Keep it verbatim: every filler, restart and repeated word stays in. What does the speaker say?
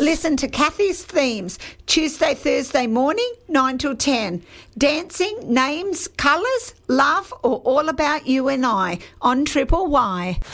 Listen to Kathy's Themes, Tuesday, Thursday morning, nine till ten. Dancing, names, colours, love, or all about you and I on Triple Y.